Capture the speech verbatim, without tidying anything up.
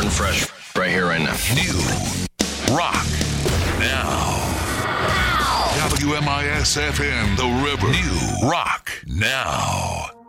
Starting fresh right here, right now. New rock now. W M I S F M, The River. New rock now.